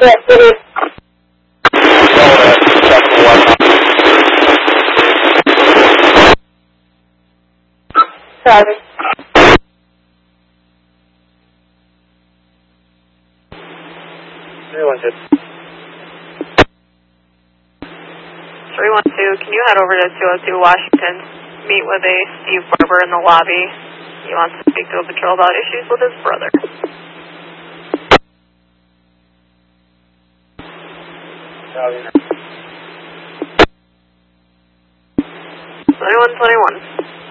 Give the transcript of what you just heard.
Yes, it is. Sorry. 312, can you head over to 202 Washington? Meet with a Steve Barber in the lobby. He wants to speak to a patrol about issues with his brother. 2121.